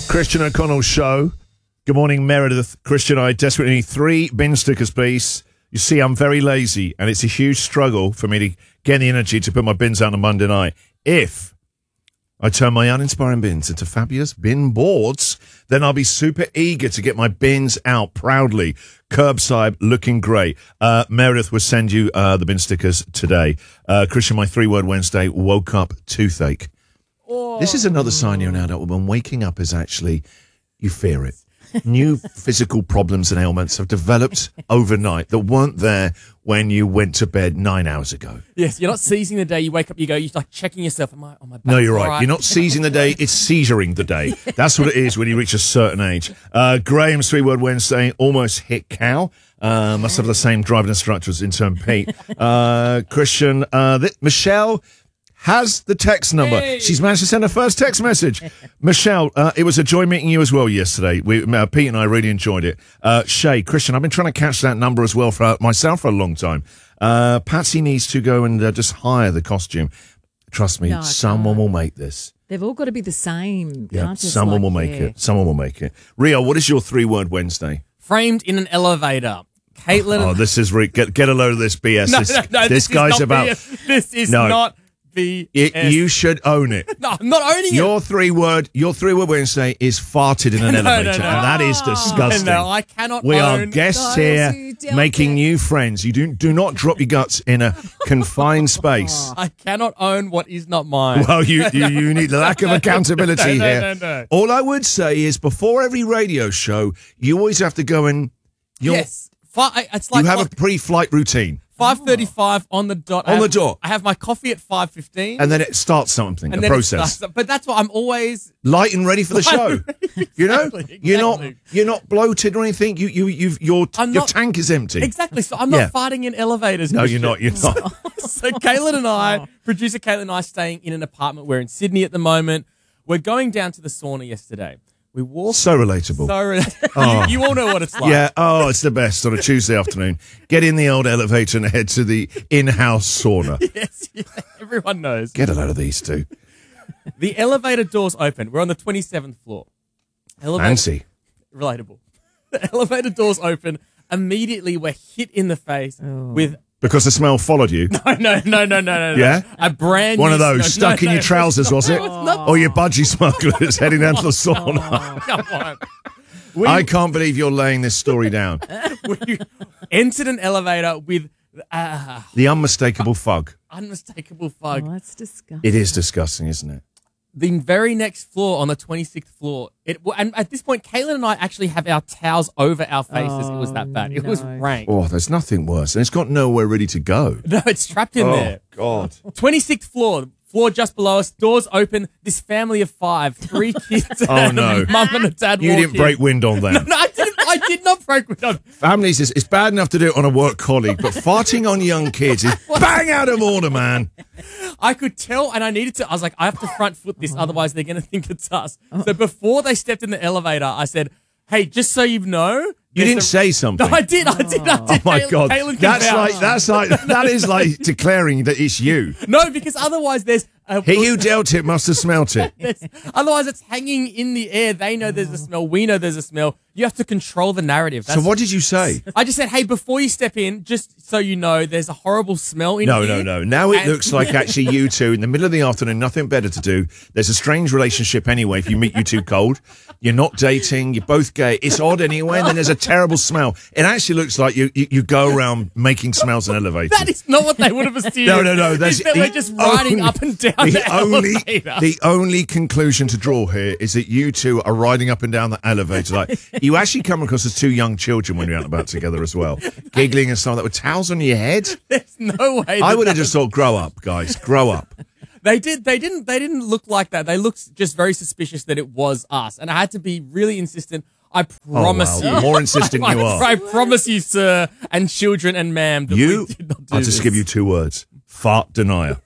Christian O'Connell Show. Good morning, Meredith. Christian, I desperately need 3 bin stickers, please. You see, I'm very lazy, and it's a huge struggle for me to get the energy to put my bins out on a Monday night. If I turn my uninspiring bins into fabulous bin boards, then I'll be super eager to get my bins out proudly. Curbside, looking great. Meredith will send you the bin stickers today. Christian, my 3-word Wednesday, woke up toothache. Oh. This is another sign you're an adult when waking up is actually, you fear it. New physical problems and ailments have developed overnight that weren't there when you went to bed 9 hours ago. Yes, you're not seizing the day. You wake up, you're like checking yourself. Am I on my back? No, you're right. You're not seizing the day. It's seizuring the day. That's what it is when you reach a certain age. Graham's 3-word Wednesday almost hit cow. Must have the same driving instructor as intern Pete. Christian, Michelle has the text number. Hey. She's managed to send her first text message. Michelle, it was a joy meeting you as well yesterday. Pete and I really enjoyed it. Shay, Christian, I've been trying to catch that number as well for myself for a long time. Patsy needs to go and just hire the costume. Trust me, someone will make this. They've all got to be the same. Yeah, someone will make it. Someone will make it. Rio, what is your 3-word Wednesday? Framed in an elevator. Caitlin. Oh, this is get a load of this BS. No, this guy's about. BS. This is not. You should own it. No, I'm not owning your it. Your 3-word Wednesday is farted in an elevator, and that is disgusting. No, I cannot. We are guests here making new friends. You do not drop your guts in a confined space. I cannot own what is not mine. Well, you need the lack of accountability here. No. All I would say is before every radio show, you always have to go and yes, it's like you have a pre-flight routine. 5:35 on the dot. On the dot. I have my coffee at 5:15. And then it starts something, a process. But that's what I'm always light and ready for the show. Exactly, you know, you're not bloated or anything. Your tank is empty. Exactly. So I'm not farting in elevators. No, you're not. You're not. So Caitlin and I, producer Caitlin and I, staying in an apartment. We're in Sydney at the moment. We're going down to the sauna yesterday. We walked. So relatable. You all know what it's like. Yeah. Oh, it's the best on a Tuesday afternoon. Get in the old elevator and head to the in-house sauna. Yes. Yeah, everyone knows. Get a load of these two. The elevator doors open. We're on the 27th floor. Fancy. Relatable. The elevator doors open. Immediately, we're hit in the face with. Because the smell followed you? No. Yeah? A brand One new of those stuck in your trousers, was it? Or your budgie smugglers heading down to the sauna? Come on. I can't believe you're laying this story down. We entered an elevator with... the unmistakable fug. Unmistakable fug. Oh, that's disgusting. It is disgusting, isn't it? The very next floor, on the 26th floor, and at this point, Caitlin and I actually have our towels over our faces. It was that bad. It was rank. Oh, there's nothing worse. And it's got nowhere ready to go. No, it's trapped in there. Oh, God. 26th floor just below us, doors open, this family of 5, 3 kids. Oh, no. Mum and a dad You didn't break wind on them. No, I did not break wind on them. Families, it's bad enough to do it on a work colleague, but farting on young kids is bang out of order, man. I could tell, and I needed to. I was like, I have to front foot this, otherwise they're going to think it's us. So before they stepped in the elevator, I said, "Hey, just so you know." You didn't say something. No, I did. Oh my God, that is like declaring that it's you. No, because otherwise there's. He who dealt it must have smelt it. Otherwise, it's hanging in the air. They know there's a smell. We know there's a smell. You have to control the narrative. So what did you say? I just said, hey, before you step in, just so you know, there's a horrible smell in here. No. Now it looks like actually you two, in the middle of the afternoon, nothing better to do. There's a strange relationship anyway if you meet you two cold. You're not dating. You're both gay. It's odd anyway, and then there's a terrible smell. It actually looks like you go around making smells in elevators. That is not what they would have assumed. No. We're just riding up and down the elevator. The only conclusion to draw here is that you two are riding up and down the elevator. Like you actually come across as 2 young children when you're out and about together as well, giggling and stuff like that with towels on your head. There's no way. I would have just thought, grow up, guys, grow up. They didn't look like that. They looked just very suspicious that it was us, and I had to be really insistent. I promise you. The more insistent you are. I promise you, sir, and children and ma'am, that we did not do I'll just give you 2 words. Fart denier.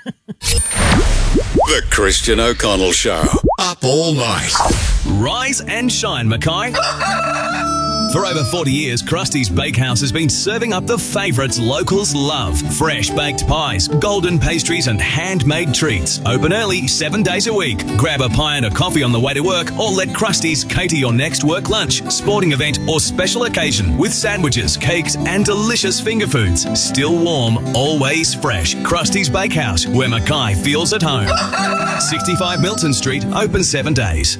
The Christian O'Connell Show. Up all night. Rise and shine, Mackay. For over 40 years, Krusty's Bakehouse has been serving up the favourites locals love. Fresh baked pies, golden pastries and handmade treats. Open early 7 days a week. Grab a pie and a coffee on the way to work or let Krusty's cater your next work lunch, sporting event or special occasion with sandwiches, cakes and delicious finger foods. Still warm, always fresh. Krusty's Bakehouse, where Mackay feels at home. 65 Milton Street, open 7 days.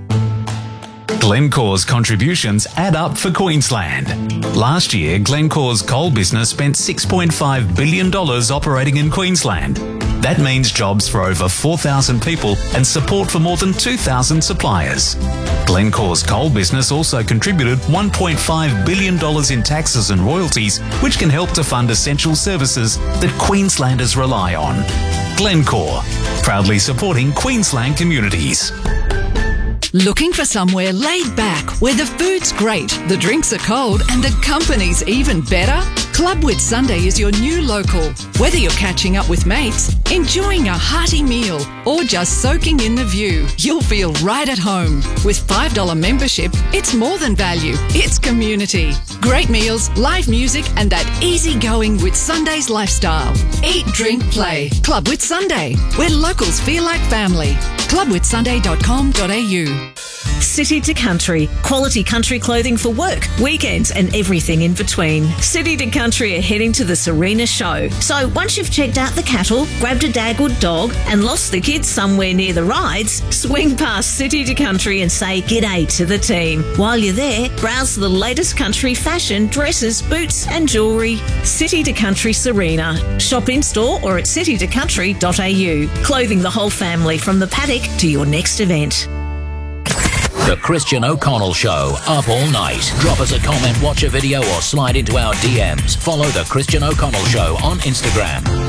Glencore's contributions add up for Queensland. Last year, Glencore's coal business spent $6.5 billion operating in Queensland. That means jobs for over 4,000 people and support for more than 2,000 suppliers. Glencore's coal business also contributed $1.5 billion in taxes and royalties, which can help to fund essential services that Queenslanders rely on. Glencore, proudly supporting Queensland communities. Looking for somewhere laid back where the food's great, the drinks are cold and the company's even better? Club Whitsunday is your new local. Whether you're catching up with mates, enjoying a hearty meal or just soaking in the view, you'll feel right at home. With $5 membership, it's more than value, it's community. Great meals, live music and that easygoing Whitsunday's lifestyle. Eat, drink, play. Club Whitsunday, where locals feel like family. clubwhitsunday.com.au. City to Country, quality country clothing for work, weekends and everything in between. City to Country are heading to the Serena show. So once you've checked out the cattle, grabbed a dagwood dog and lost the kids somewhere near the rides, swing past City to Country and say g'day to the team. While you're there, browse the latest country fashion, dresses, boots and jewellery. City to Country Serena. Shop in store or at citytocountry.au. Clothing the whole family from the paddock to your next event. The Christian O'Connell Show, up all night. Drop us a comment, watch a video or slide into our DMs. Follow The Christian O'Connell Show on Instagram.